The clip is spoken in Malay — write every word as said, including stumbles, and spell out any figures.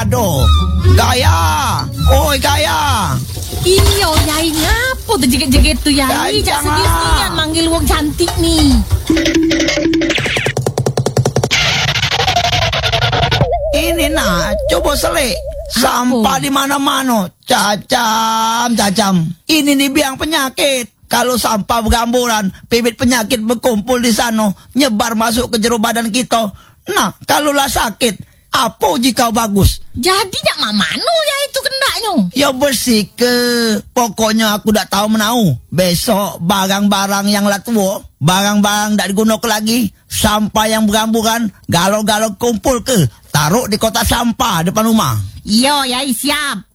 Aduh, Gaya. Oi, Gaya. Iyo, Yai, ngapo tuh jeget-jeget tuh, Yai? Cak serius-seriusan manggil wong cantik nih. Ini nah, coba selik. Sampah di mana-mana. Cacam, cacam. Ini nih biang penyakit. Kalau sampah bergamburan, bibit penyakit berkumpul di sana, nyebar masuk ke jero badan kita. Nah, kalau lah sakit, apa jika bagus? Jadi nak mamanu ya itu kendaknya. Ya bersih ke. Pokoknya aku tak tahu menau. Besok barang-barang yang lah tua, barang-barang tak digunakan lagi, sampah yang bergamburan, galau-galau kumpul ke. Taruh di kotak sampah depan rumah. Iyo, Yai siap.